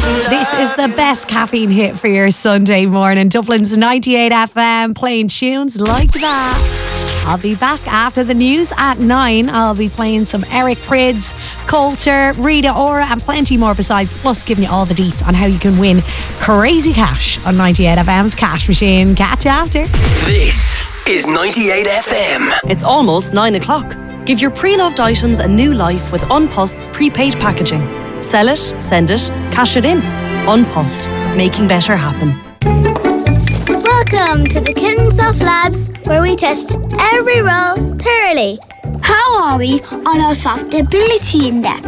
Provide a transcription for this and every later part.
This is the best caffeine hit for your Sunday morning. Dublin's 98 FM playing tunes like that. I'll be back after the news at 9. I'll be playing some Eric Prydz, Coulter, Rita Ora and plenty more besides, plus giving you all the deets on how you can win crazy cash on 98 FM's Cash Machine. Catch you after. This is 98 FM. It's almost 9 o'clock. Give your pre-loved items a new life with Unpost's prepaid packaging. Sell it, send it, cash it in. Unpost, making better happen. Welcome to the Kiddensoft Labs, where we test every roll thoroughly. How are we on our soft ability index?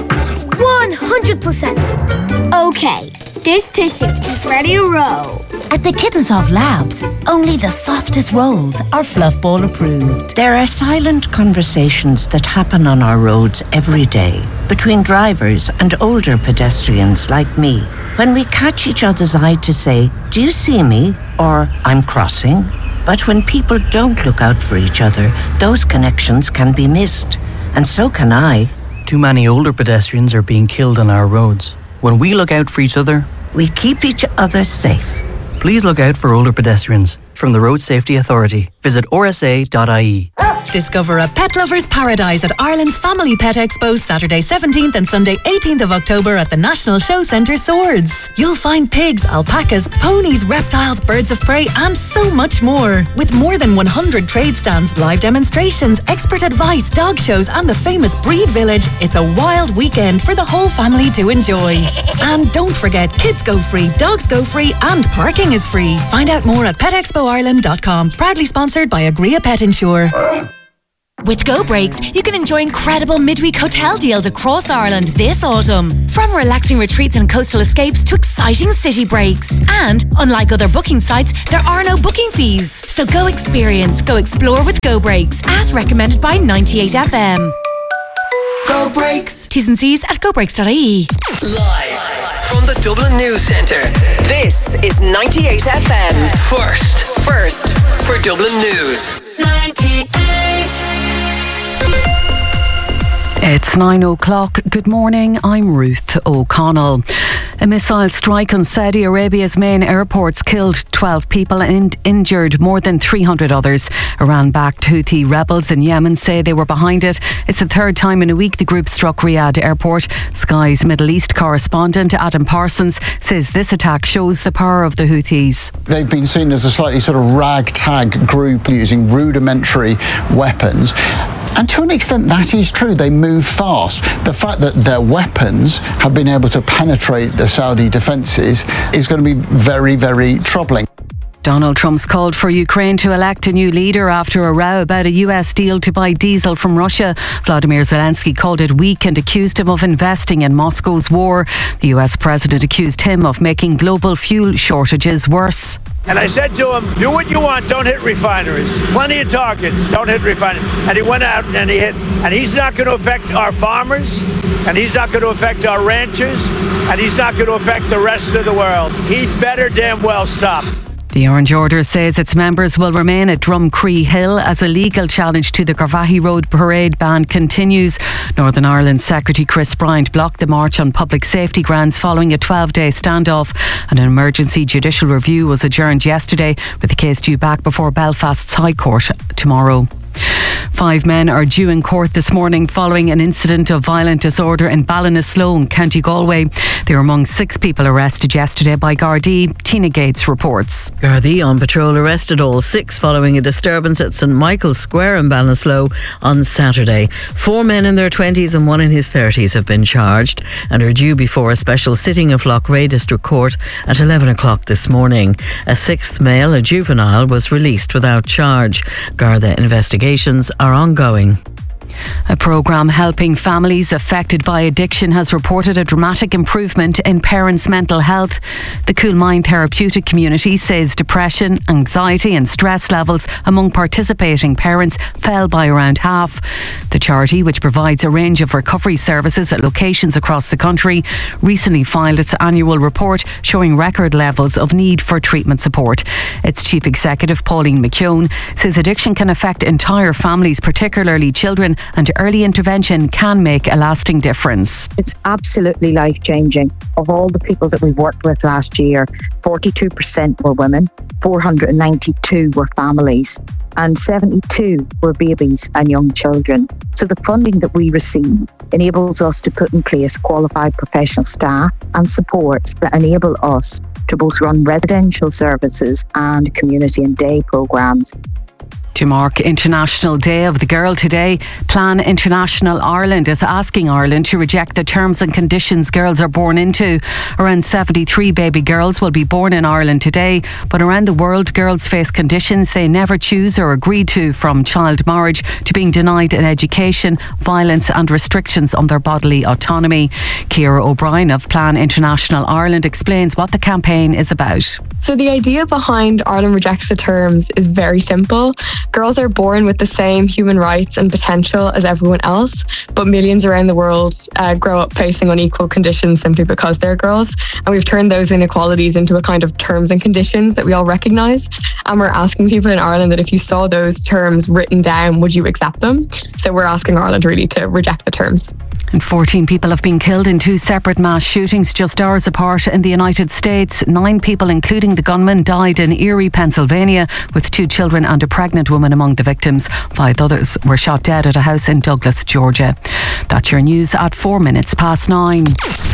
100%. Okay, this tissue is ready to roll. At the Kiddensoft Labs, only the softest rolls are Fluffball approved. There are silent conversations that happen on our roads every day between drivers and older pedestrians like me. When we catch each other's eye to say, "Do you see me?" or "I'm crossing." But when people don't look out for each other, those connections can be missed. And so can I. Too many older pedestrians are being killed on our roads. When we look out for each other, we keep each other safe. Please look out for older pedestrians. From the Road Safety Authority, visit rsa.ie. Discover a pet lover's paradise at Ireland's Family Pet Expo Saturday 17th and Sunday 18th of October at the National Show Centre Swords. You'll find pigs, alpacas, ponies, reptiles, birds of prey and so much more. With more than 100 trade stands, live demonstrations, expert advice, dog shows and the famous Breed Village, it's a wild weekend for the whole family to enjoy. And don't forget, kids go free, dogs go free and parking is free. Find out more at petexpoireland.com. Proudly sponsored by Agria Pet Insure. With Go Breaks, you can enjoy incredible midweek hotel deals across Ireland this autumn. From relaxing retreats and coastal escapes to exciting city breaks. And, unlike other booking sites, there are no booking fees. So go experience, go explore with Go Breaks, as recommended by 98 FM. Go Breaks. T's and C's at gobreaks.ie. Live from the Dublin News Centre. This is 98 FM. First for Dublin News. 98. It's 9 o'clock. Good morning, I'm Ruth O'Connell. A missile strike on Saudi Arabia's main airports killed 12 people and injured more than 300 others. Iran-backed Houthi rebels in Yemen say they were behind it. It's the third time in a week the group struck Riyadh airport. Sky's Middle East correspondent Adam Parsons says this attack shows the power of the Houthis. They've been seen as a slightly sort of ragtag group using rudimentary weapons. And to an extent, that is true. They move fast. The fact that their weapons have been able to penetrate the Saudi defences is going to be very, very troubling. Donald Trump's called for Ukraine to elect a new leader after a row about a US deal to buy diesel from Russia. Vladimir Zelensky called it weak and accused him of investing in Moscow's war. The US president accused him of making global fuel shortages worse. And I said to him, do what you want, don't hit refineries. Plenty of targets, don't hit refineries. And he went out and he hit. And he's not going to affect our farmers, and he's not going to affect our ranchers, and he's not going to affect the rest of the world. He'd better damn well stop. The Orange Order says its members will remain at Drumcree Hill as a legal challenge to the Garvaghey Road parade ban continues. Northern Ireland Secretary Chris Bryant blocked the march on public safety grounds following a 12-day standoff, and an emergency judicial review was adjourned yesterday with the case due back before Belfast's High Court tomorrow. 5 men are due in court this morning following an incident of violent disorder in Ballinasloe, County Galway. They were among 6 people arrested yesterday by Gardaí. Tina Gates reports. Gardaí on patrol arrested all 6 following a disturbance at St Michael's Square in Ballinasloe on Saturday. 4 men in their 20s and 1 in his 30s have been charged and are due before a special sitting of Loughrea District Court at 11 o'clock this morning. A 6th male, a juvenile, was released without charge. Garda investigations are ongoing. A programme helping families affected by addiction has reported a dramatic improvement in parents' mental health. The Coolmind therapeutic community says depression, anxiety and stress levels among participating parents fell by around half. The charity, which provides a range of recovery services at locations across the country, recently filed its annual report showing record levels of need for treatment support. Its chief executive, Pauline McKeown, says addiction can affect entire families, particularly children and early intervention can make a lasting difference. It's absolutely life-changing. Of all the people that we worked with last year, 42% were women, 492 were families, and 72 were babies and young children. So the funding that we receive enables us to put in place qualified professional staff and supports that enable us to both run residential services and community and day programmes. To mark International Day of the Girl today, Plan International Ireland is asking Ireland to reject the terms and conditions girls are born into. Around 73 baby girls will be born in Ireland today, but around the world, girls face conditions they never choose or agree to, from child marriage to being denied an education, violence and restrictions on their bodily autonomy. Ciara O'Brien of Plan International Ireland explains what the campaign is about. So the idea behind Ireland Rejects the Terms is very simple. Girls are born with the same human rights and potential as everyone else, but millions around the world grow up facing unequal conditions simply because they're girls. And we've turned those inequalities into a kind of terms and conditions that we all recognise. And we're asking people in Ireland that if you saw those terms written down, would you accept them? So we're asking Ireland really to reject the terms. And 14 people have been killed in 2 separate mass shootings just hours apart in the United States. 9 people, including the gunman, died in Erie, Pennsylvania, with 2 children and a pregnant woman among the victims. 5 others were shot dead at a house in Douglas, Georgia. That's your news at 4 minutes past 9.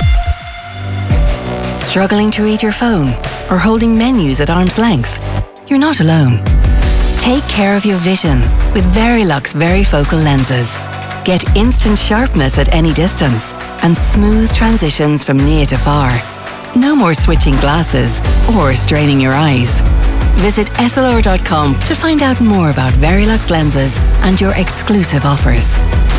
Struggling to read your phone or holding menus at arm's length? You're not alone. Take care of your vision with Verilux Varifocal lenses. Get instant sharpness at any distance and smooth transitions from near to far. No more switching glasses or straining your eyes. Visit Essilor.com to find out more about Verilux lenses and your exclusive offers.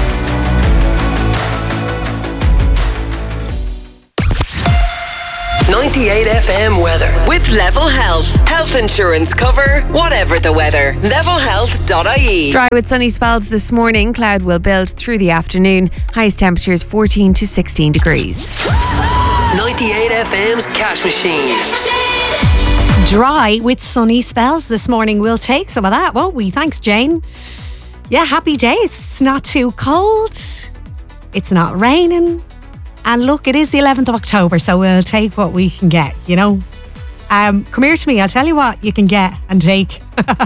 .98 FM weather with Level Health. Health insurance cover, whatever the weather. Levelhealth.ie. Dry with sunny spells this morning. Cloud will build through the afternoon. Highest temperatures 14 to 16 degrees. 98 FM's Cash Machine. Dry with sunny spells this morning. We'll take some of that, won't we? Thanks, Jane. Yeah, happy days. It's not too cold. It's not raining. And look, it is the 11th of October, so we'll take what we can get, you know. Come here to me, I'll tell you what you can get and take.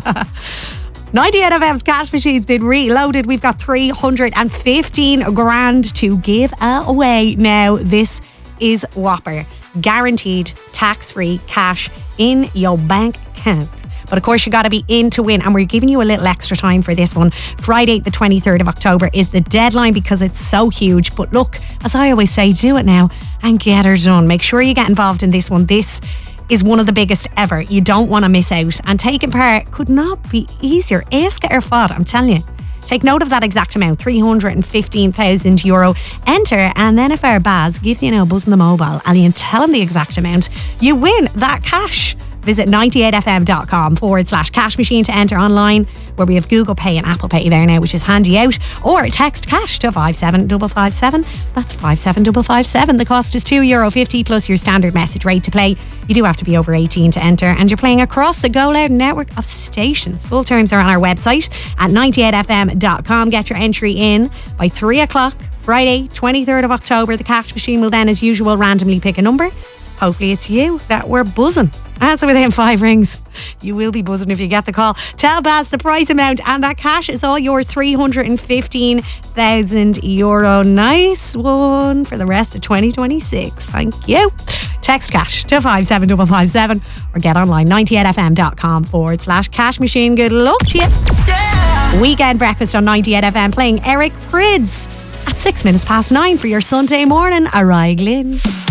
98 FM's Cash Machine's been reloaded. We've got 315 grand to give away now. This is whopper. Guaranteed tax-free cash in your bank account. But of course, you got to be in to win. And we're giving you a little extra time for this one. Friday, the 23rd of October is the deadline because it's so huge. But look, as I always say, do it now and get her done. Make sure you get involved in this one. This is one of the biggest ever. You don't want to miss out. And taking part could not be easier. Ask it or fod, I'm telling you. Take note of that exact amount, €315,000. Enter, and then if our Baz gives you a buzz on the mobile and you tell him the exact amount, you win that cash. Visit 98fm.com/cash machine to enter online, where we have Google Pay and Apple Pay there now, which is handy out. Or text cash to 57557. That's 57557. The cost is €2.50 plus your standard message rate to play. You do have to be over 18 to enter, and you're playing across the Go Loud network of stations. Full terms are on our website at 98fm.com. Get your entry in by 3 o'clock Friday, 23rd of October. The cash machine will then, as usual, randomly pick a number. Hopefully it's you that we're buzzing. Answer within 5 rings. You will be buzzing if you get the call. Tell Baz the price amount, and that cash is all yours, €315,000. Nice one for the rest of 2026. Thank you. Text cash to 57557 or get online 98fm.com/cash machine. Good luck to you. Yeah. Weekend breakfast on 98FM playing Eric Prydz at 6 minutes past 9 for your Sunday morning. Arrai Glynn.